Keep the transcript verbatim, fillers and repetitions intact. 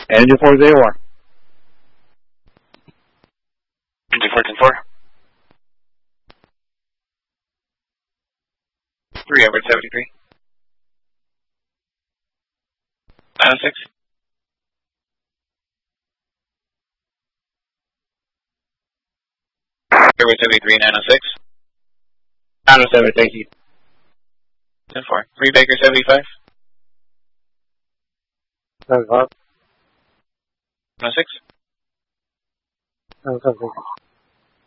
Engine four zero one. Engine four ten four. three Edward seventy-three. nine oh six. Edward seventy-three, nine oh six. nine oh seven, thank you. ten four. three Baker seventy-five. seven five. nine oh six. seven seven, thank you.